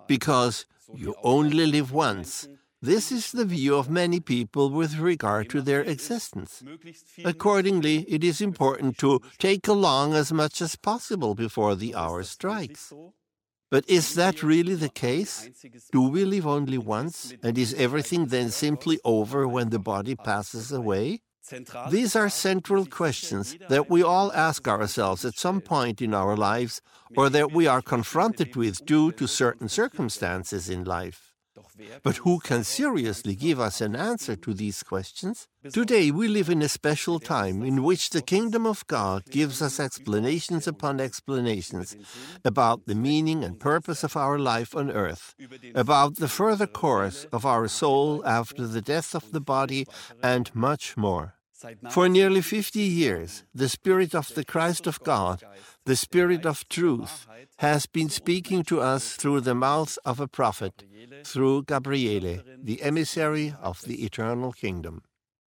because you only live once. This is the view of many people with regard to their existence. Accordingly, it is important to take along as much as possible before the hour strikes. But is that really the case? Do we live only once, and is everything then simply over when the body passes away? These are central questions that we all ask ourselves at some point in our lives, or that we are confronted with due to certain circumstances in life. But who can seriously give us an answer to these questions? Today we live in a special time in which the kingdom of God gives us explanations upon explanations about the meaning and purpose of our life on earth, about the further course of our soul after the death of the body, and much more. For nearly 50 years, the Spirit of the Christ of God, the Spirit of truth, has been speaking to us through the mouth of a prophet, through Gabriele, the emissary of the eternal kingdom.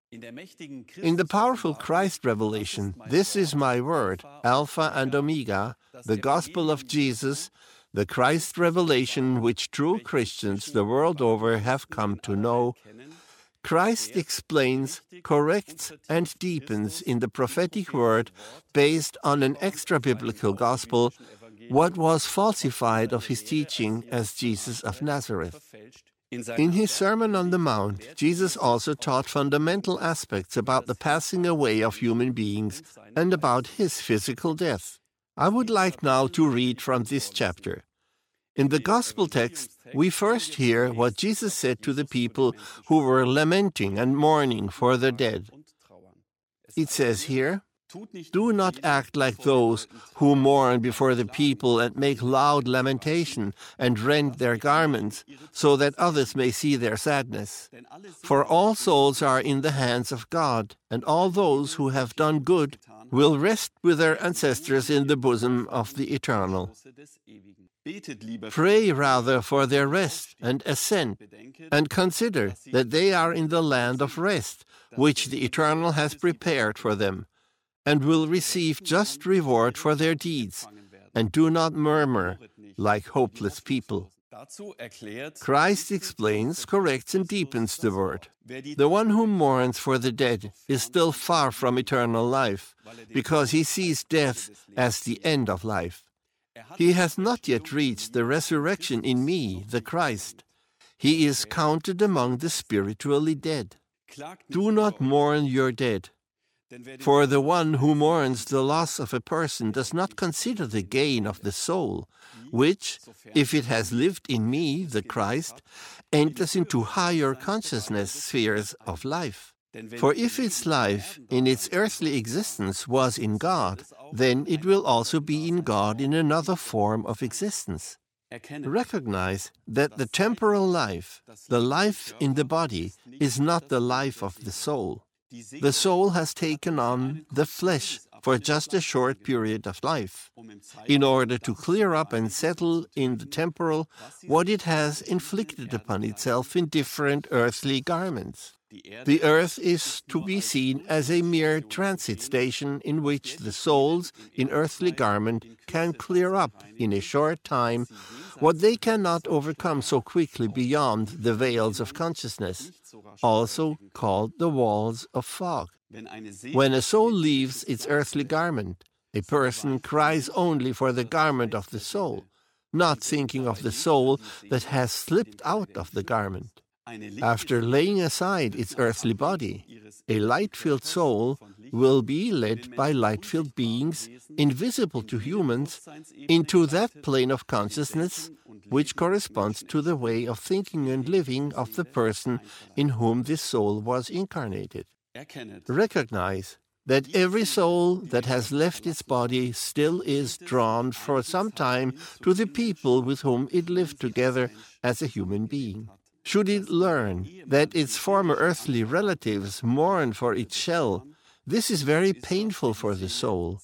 In the powerful Christ revelation, "This is my word, Alpha and Omega," the gospel of Jesus, the Christ revelation which true Christians the world over have come to know, Christ explains, corrects, and deepens in the prophetic word, based on an extra-biblical gospel, what was falsified of his teaching as Jesus of Nazareth. In his Sermon on the Mount, Jesus also taught fundamental aspects about the passing away of human beings and about his physical death. I would like now to read from this chapter. In the Gospel text, we first hear what Jesus said to the people who were lamenting and mourning for the dead. It says here, "Do not act like those who mourn before the people and make loud lamentation and rend their garments, so that others may see their sadness. For all souls are in the hands of God, and all those who have done good will rest with their ancestors in the bosom of the Eternal. Pray rather for their rest and ascent, and consider that they are in the land of rest, which the Eternal has prepared for them, and will receive just reward for their deeds, and do not murmur like hopeless people." Christ explains, corrects, and deepens the word. The one who mourns for the dead is still far from eternal life, because he sees death as the end of life. He has not yet reached the resurrection in me, the Christ. He is counted among the spiritually dead. Do not mourn your dead. For the one who mourns the loss of a person does not consider the gain of the soul, which, if it has lived in me, the Christ, enters into higher consciousness spheres of life. For if its life in its earthly existence was in God, then it will also be in God in another form of existence. Recognize that the temporal life, the life in the body, is not the life of the soul. The soul has taken on the flesh for just a short period of life, in order to clear up and settle in the temporal what it has inflicted upon itself in different earthly garments. The earth is to be seen as a mere transit station in which the souls in earthly garment can clear up in a short time what they cannot overcome so quickly beyond the veils of consciousness, also called the walls of fog. When a soul leaves its earthly garment, a person cries only for the garment of the soul, not thinking of the soul that has slipped out of the garment. After laying aside its earthly body, a light-filled soul will be led by light-filled beings, invisible to humans, into that plane of consciousness which corresponds to the way of thinking and living of the person in whom this soul was incarnated. Recognize that every soul that has left its body still is drawn for some time to the people with whom it lived together as a human being. Should it learn that its former earthly relatives mourn for its shell, this is very painful for the soul.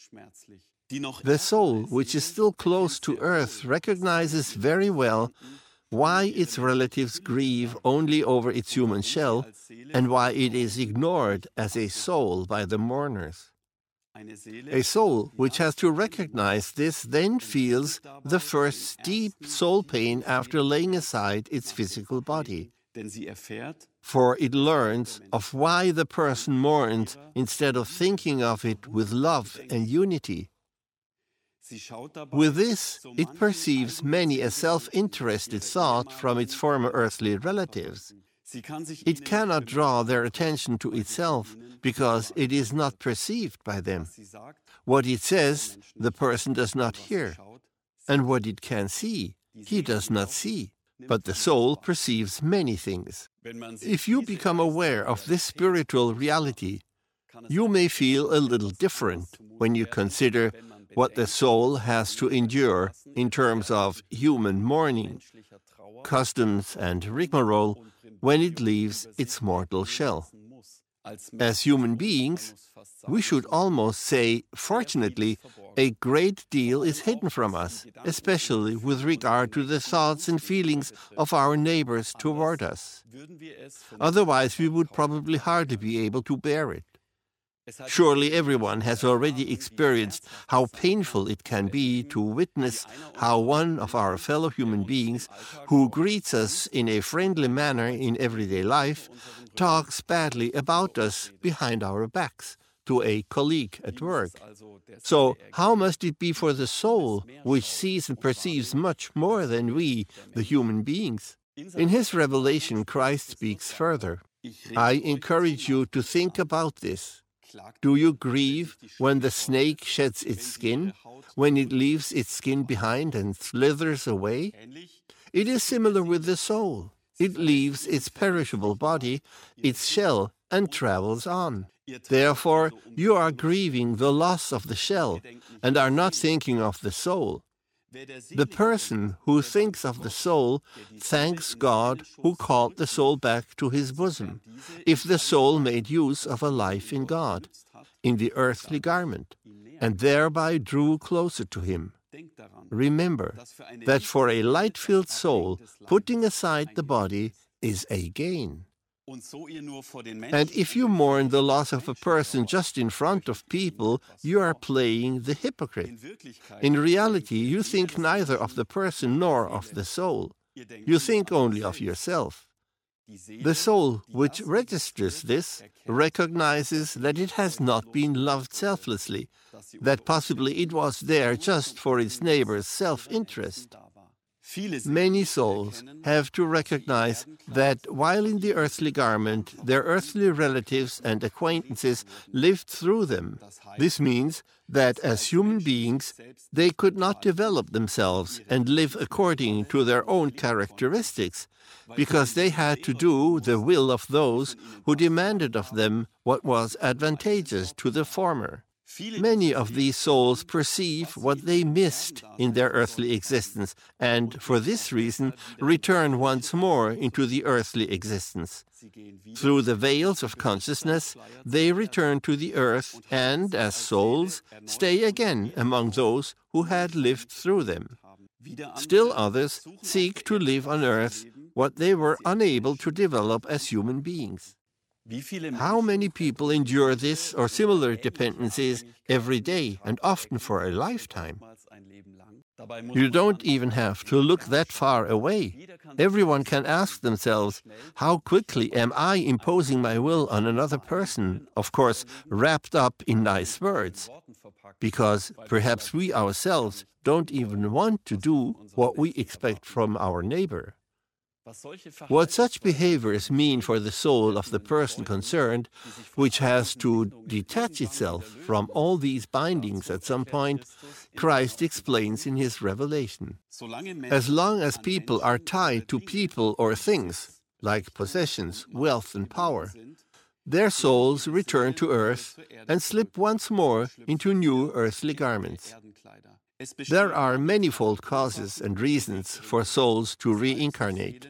The soul, which is still close to earth, recognizes very well why its relatives grieve only over its human shell and why it is ignored as a soul by the mourners. A soul which has to recognize this then feels the first deep soul pain after laying aside its physical body. For it learns of why the person mourns instead of thinking of it with love and unity. With this, it perceives many a self-interested thought from its former earthly relatives. It cannot draw their attention to itself because it is not perceived by them. What it says, the person does not hear, and what it can see, he does not see. But the soul perceives many things. If you become aware of this spiritual reality, you may feel a little different when you consider what the soul has to endure in terms of human mourning, customs, and rigmarole when it leaves its mortal shell. As human beings, we should almost say, fortunately, a great deal is hidden from us, especially with regard to the thoughts and feelings of our neighbors toward us. Otherwise, we would probably hardly be able to bear it. Surely everyone has already experienced how painful it can be to witness how one of our fellow human beings, who greets us in a friendly manner in everyday life, talks badly about us behind our backs to a colleague at work. So how must it be for the soul, which sees and perceives much more than we, the human beings? In his revelation, Christ speaks further. I encourage you to think about this. Do you grieve when the snake sheds its skin, when it leaves its skin behind and slithers away? It is similar with the soul. It leaves its perishable body, its shell, and travels on. Therefore, you are grieving the loss of the shell and are not thinking of the soul. The person who thinks of the soul thanks God who called the soul back to his bosom, if the soul made use of a life in God, in the earthly garment, and thereby drew closer to him. Remember that for a light-filled soul, putting aside the body is a gain. And if you mourn the loss of a person just in front of people, you are playing the hypocrite. In reality, you think neither of the person nor of the soul. You think only of yourself. The soul which registers this recognizes that it has not been loved selflessly, that possibly it was there just for its neighbor's self-interest. Many souls have to recognize that while in the earthly garment, their earthly relatives and acquaintances lived through them. This means that as human beings, they could not develop themselves and live according to their own characteristics, because they had to do the will of those who demanded of them what was advantageous to the former. Many of these souls perceive what they missed in their earthly existence, and for this reason return once more into the earthly existence. Through the veils of consciousness, they return to the earth and, as souls, stay again among those who had lived through them. Still others seek to live on earth what they were unable to develop as human beings. How many people endure this or similar dependencies every day and often for a lifetime? You don't even have to look that far away. Everyone can ask themselves, how quickly am I imposing my will on another person, of course, wrapped up in nice words? Because perhaps we ourselves don't even want to do what we expect from our neighbor. What such behaviors mean for the soul of the person concerned, which has to detach itself from all these bindings at some point, Christ explains in his revelation. As long as people are tied to people or things, like possessions, wealth, and power, their souls return to earth and slip once more into new earthly garments. There are manifold causes and reasons for souls to reincarnate.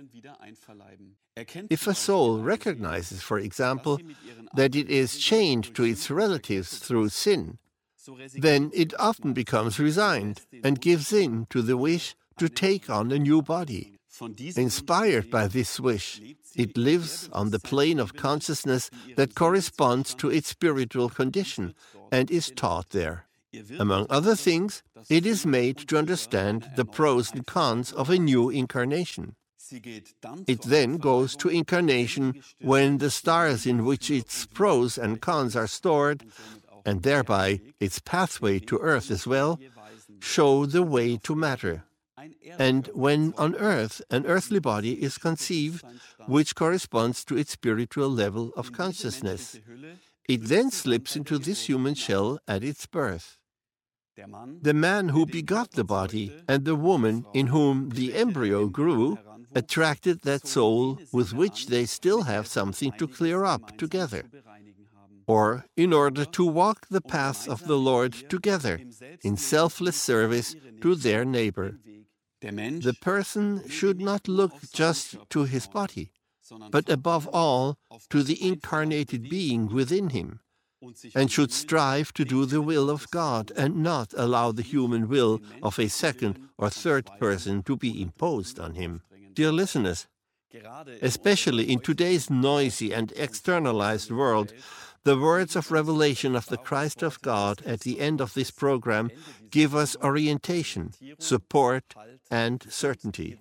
If a soul recognizes, for example, that it is chained to its relatives through sin, then it often becomes resigned and gives in to the wish to take on a new body. Inspired by this wish, it lives on the plane of consciousness that corresponds to its spiritual condition and is taught there. Among other things, it is made to understand the pros and cons of a new incarnation. It then goes to incarnation when the stars in which its pros and cons are stored, and thereby its pathway to earth as well, show the way to matter. And when on earth an earthly body is conceived, which corresponds to its spiritual level of consciousness, it then slips into this human shell at its birth. The man who begot the body and the woman in whom the embryo grew attracted that soul with which they still have something to clear up together, or in order to walk the paths of the Lord together in selfless service to their neighbor. The person should not look just to his body, but above all to the incarnated being within him, and should strive to do the will of God and not allow the human will of a second or third person to be imposed on him. Dear listeners, especially in today's noisy and externalized world, the words of revelation of the Christ of God at the end of this program give us orientation, support, and certainty.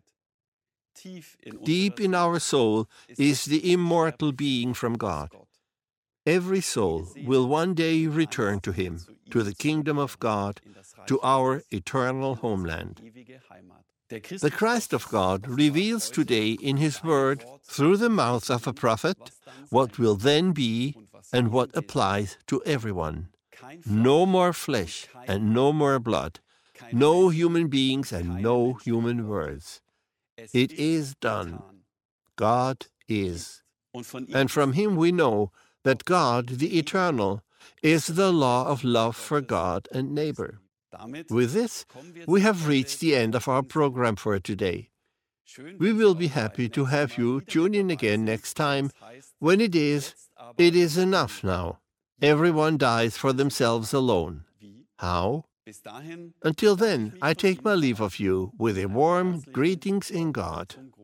Deep in our soul is the immortal being from God. Every soul will one day return to Him, to the kingdom of God, to our eternal homeland. The Christ of God reveals today in His Word, through the mouth of a prophet, what will then be and what applies to everyone. No more flesh and no more blood, no human beings and no human words. It is done. God is. And from Him we know that God, the Eternal, is the law of love for God and neighbor. With this, we have reached the end of our program for today. We will be happy to have you tune in again next time when it is enough now. Everyone dies for themselves alone. How? Until then, I take my leave of you with a warm greetings in God.